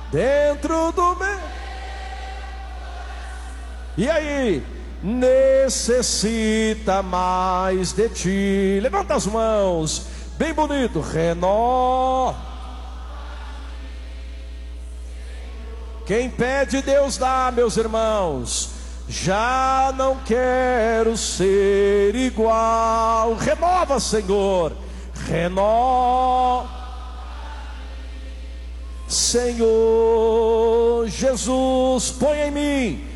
dentro do meu. E aí? Necessita mais de ti. Levanta as mãos, bem bonito. Quem pede, Deus dá, meus irmãos. Já não quero ser igual. Renova, Senhor. Renova, Senhor Jesus, põe em mim